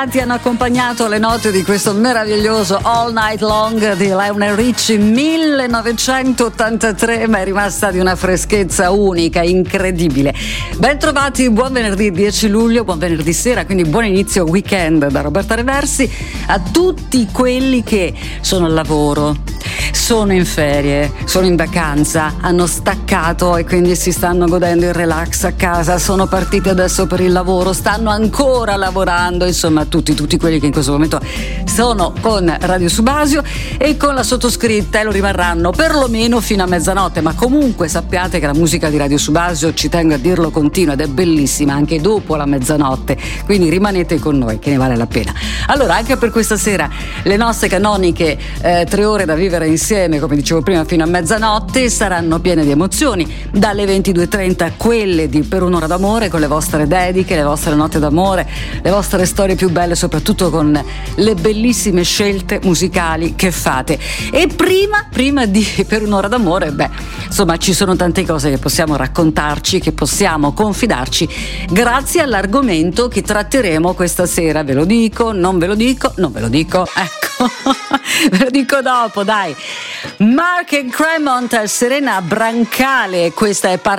Ti hanno accompagnato le note di questo meraviglioso All Night Long di Lionel Richie 1983, ma è rimasta di una freschezza unica, incredibile. Ben trovati, buon venerdì 10 luglio, buon venerdì sera, quindi buon inizio weekend da Roberta Reversi a tutti quelli che sono al lavoro, sono in ferie, sono in vacanza, hanno staccato e quindi si stanno godendo il relax a casa, sono partiti adesso per il lavoro, stanno ancora lavorando, insomma tutti quelli che in questo momento sono con Radio Subasio e con la sottoscritta e lo rimarranno perlomeno fino a mezzanotte, ma comunque sappiate che la musica di Radio Subasio, ci tengo a dirlo, continua ed è bellissima anche dopo la mezzanotte, quindi rimanete con noi che ne vale la pena. Allora, anche per questa sera le nostre canoniche 3 ore da vivere insieme, come dicevo prima, fino a mezzanotte saranno piene di emozioni, dalle 22:30 quelle di Per un'ora d'amore, con le vostre dediche, le vostre note d'amore, le vostre storie più belle, soprattutto con le bellissime scelte musicali che fate. E prima di Per un'ora d'amore, insomma, ci sono tante cose che possiamo raccontarci, che possiamo confidarci grazie all'argomento che tratteremo questa sera. Ve lo dico, non ve lo dico, ecco. Ve lo dico dopo, dai. Mark and Cremont, Serena Brancale, questa è parte